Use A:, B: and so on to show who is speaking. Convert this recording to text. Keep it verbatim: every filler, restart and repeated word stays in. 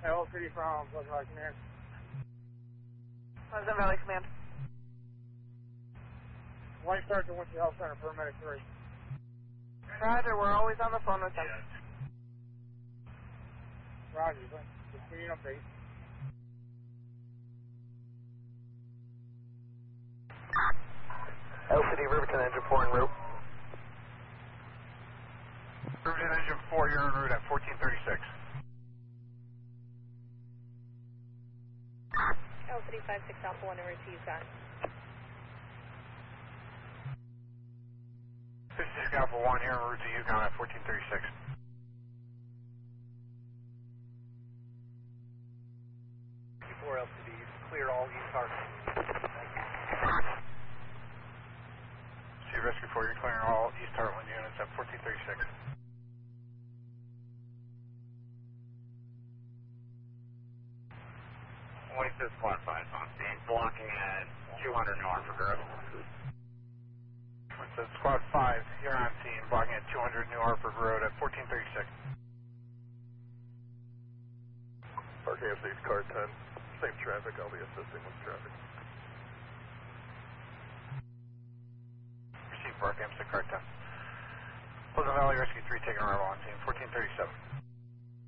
A: L City from Pleasant Valley Command.
B: Pleasant Valley Command.
A: White Star to Winchester Health Center, paramedic three.
B: Roger, we're always on the phone with them.
A: Roger, just give me an update.
C: L C D Riverton Engine four en route.
D: Riverton Engine four, you're en route at fourteen thirty-six.
E: L C D five six Alpha one en route to Yukon.
D: fifty-six Alpha one, you're en route to Yukon at fourteen thirty-six.
C: four L C D, clear all east targets.
D: Sea Rescue four, you're clearing all East Heartland units at fourteen thirty-six.
F: Oasis Squad five on scene, blocking at two hundred north for Grove.
D: It's Squad five, you're on scene, blocking at two hundred New Hartford Road at fourteen thirty-six.
C: Park A F C car ten, same traffic, I'll be assisting with traffic.
D: Receive Park A M C car ten. Pleasant Valley Rescue three taking arrival on scene, fourteen thirty-seven.